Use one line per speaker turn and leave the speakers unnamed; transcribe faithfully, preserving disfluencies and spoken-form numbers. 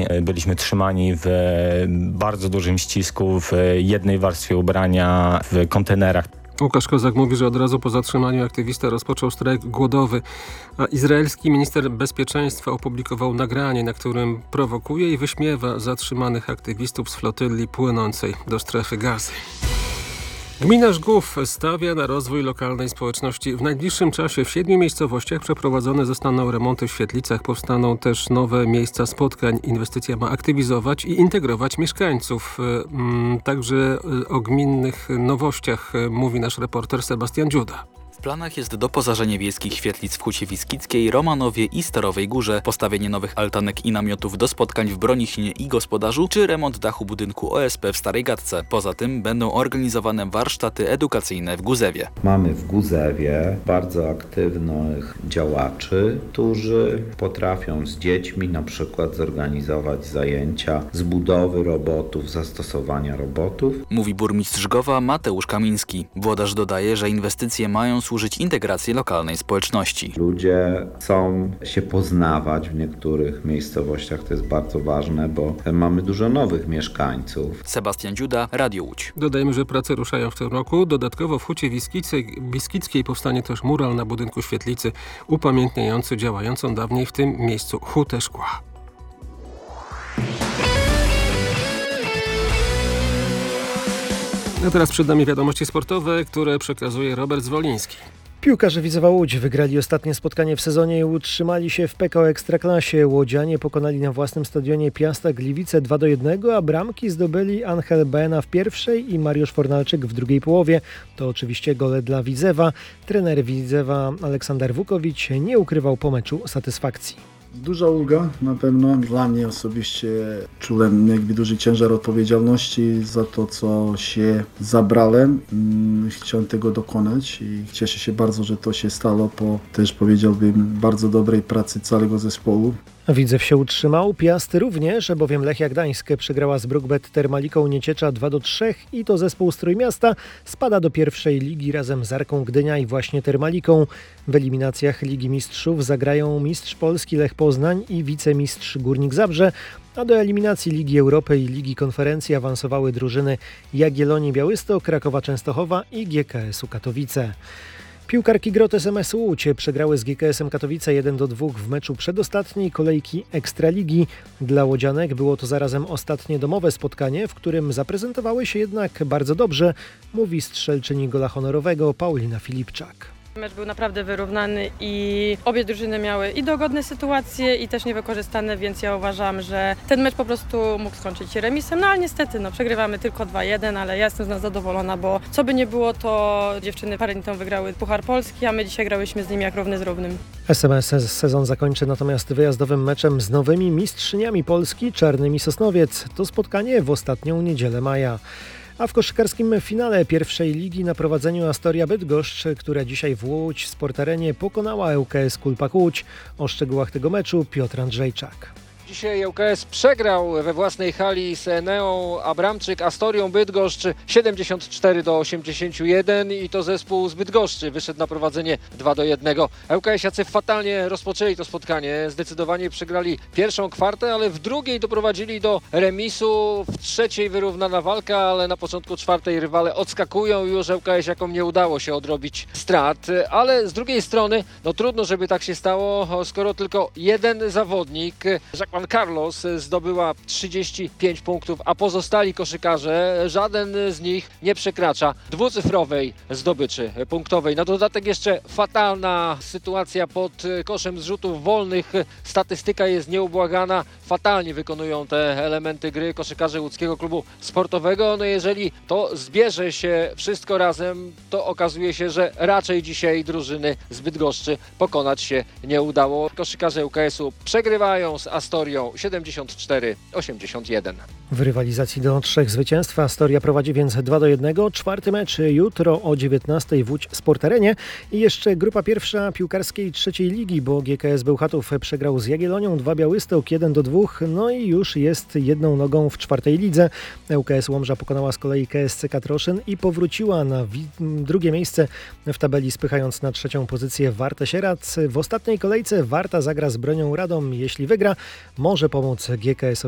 byliśmy trzymani w bardzo dużym ścisku, w jednej warstwie ubrania, w kontenerach.
Łukasz Kozak mówi, że od razu po zatrzymaniu aktywista rozpoczął strajk głodowy, a izraelski minister bezpieczeństwa opublikował nagranie, na którym prowokuje i wyśmiewa zatrzymanych aktywistów z flotyli płynącej do strefy Gazy. Gmina Żgów stawia na rozwój lokalnej społeczności. W najbliższym czasie w siedmiu miejscowościach przeprowadzone zostaną remonty w świetlicach. Powstaną też nowe miejsca spotkań. Inwestycja ma aktywizować i integrować mieszkańców. Także o gminnych nowościach mówi nasz reporter Sebastian Dziuda.
W planach jest doposażenie wiejskich świetlic w Hucie Wiskickiej, Romanowie i Starowej Górze, postawienie nowych altanek i namiotów do spotkań w Bronichinie i Gospodarzu, czy remont dachu budynku O S P w Starej Gadce. Poza tym będą organizowane warsztaty edukacyjne w Guzewie.
Mamy w Guzewie bardzo aktywnych działaczy, którzy potrafią z dziećmi na przykład zorganizować zajęcia z budowy robotów, zastosowania robotów.
Mówi burmistrz Żgowa Mateusz Kamiński. Włodarz dodaje, że inwestycje mają służyć integracji lokalnej społeczności.
Ludzie chcą się poznawać w niektórych miejscowościach, to jest bardzo ważne, bo mamy dużo nowych mieszkańców.
Sebastian Dziuda, Radio Łódź.
Dodajmy, że prace ruszają w tym roku. Dodatkowo w Hucie Wiskickiej powstanie też mural na budynku świetlicy upamiętniający działającą dawniej w tym miejscu hutę szkła. A teraz przed nami wiadomości sportowe, które przekazuje Robert Zwoliński.
Piłkarze Widzewa Łódź wygrali ostatnie spotkanie w sezonie i utrzymali się w P K O Ekstraklasie. Łodzianie pokonali na własnym stadionie Piasta Gliwice dwa do jednego, a bramki zdobyli Angel Baena w pierwszej i Mariusz Fornalczyk w drugiej połowie. To oczywiście gole dla Widzewa. Trener Widzewa Aleksander Wukowicz nie ukrywał po meczu satysfakcji.
Duża ulga na pewno. Dla mnie osobiście czułem jakby duży ciężar odpowiedzialności za to, co się zabrałem. Chciałem tego dokonać i cieszę się bardzo, że to się stało po też powiedziałbym bardzo dobrej pracy całego zespołu.
Widzew się utrzymał, Piast również, bowiem Lechia Gdańsk przegrała z Brukbet Termaliką Nieciecza dwa do trzech i to zespół z Trójmiasta spada do pierwszej ligi razem z Arką Gdynia i właśnie Termaliką. W eliminacjach Ligi Mistrzów zagrają mistrz Polski Lech Poznań i wicemistrz Górnik Zabrze, a do eliminacji Ligi Europy i Ligi Konferencji awansowały drużyny Jagiellonii Białystok, Krakowa Częstochowa i G K S u Katowice. Piłkarki Grotes M S Łódź przegrały z G K S em Katowice jeden do dwóch w meczu przedostatniej kolejki Ekstraligi. Dla łodzianek było to zarazem ostatnie domowe spotkanie, w którym zaprezentowały się jednak bardzo dobrze, mówi strzelczyni gola honorowego Paulina Filipczak.
Mecz był naprawdę wyrównany i obie drużyny miały i dogodne sytuacje i też niewykorzystane, więc ja uważam, że ten mecz po prostu mógł skończyć się remisem, no ale niestety no, przegrywamy tylko dwa jeden, ale ja jestem z nas zadowolona, bo co by nie było, to dziewczyny parę dni temu wygrały Puchar Polski, a my dzisiaj grałyśmy z nimi jak równy z równym.
S M S sezon zakończy natomiast wyjazdowym meczem z nowymi mistrzyniami Polski Czarnymi Sosnowiec. To spotkanie w ostatnią niedzielę maja. A w koszykarskim finale pierwszej ligi na prowadzeniu Astoria Bydgoszcz, która dzisiaj w Łódź Sportarenie pokonała L K S Kulpak Łódź. O szczegółach tego meczu Piotr Andrzejczak.
Dzisiaj L K S przegrał we własnej hali z Eneą Abramczyk Astorią Bydgoszcz siedemdziesiąt cztery do osiemdziesięciu jeden i to zespół z Bydgoszczy wyszedł na prowadzenie dwa do jednego. L K S-iacy fatalnie rozpoczęli to spotkanie, zdecydowanie przegrali pierwszą kwartę, ale w drugiej doprowadzili do remisu, w trzeciej wyrównana walka, ale na początku czwartej rywale odskakują i już L K S-iakom nie udało się odrobić strat, ale z drugiej strony no trudno, żeby tak się stało, skoro tylko jeden zawodnik, Jacques Carlos, zdobyła trzydzieści pięć punktów, a pozostali koszykarze, żaden z nich nie przekracza dwucyfrowej zdobyczy punktowej. Na dodatek jeszcze fatalna sytuacja pod koszem z rzutów wolnych. Statystyka jest nieubłagana. Fatalnie wykonują te elementy gry koszykarze łódzkiego klubu sportowego. No jeżeli to zbierze się wszystko razem, to okazuje się, że raczej dzisiaj drużyny z Bydgoszczy pokonać się nie udało. Koszykarze U K S-u przegrywają z Astorią siedemdziesiąt cztery osiemdziesiąt jeden.
W rywalizacji do trzech zwycięstw Astoria prowadzi więc dwa do jednego. Czwarty mecz jutro o dziewiętnastej w Łódź Sportarenie i jeszcze grupa pierwsza piłkarskiej trzeciej ligi, bo G K S Bełchatów przegrał z Jagiellonią dwa Białystok jeden do dwóch, no i już jest jedną nogą w czwartej lidze. L K S Łomża pokonała z kolei K S C Katroszyn i powróciła na wi- drugie miejsce w tabeli, spychając na trzecią pozycję Wartę Sieradz. W ostatniej kolejce Warta zagra z Bronią Radom. Jeśli wygra, może pomóc G K S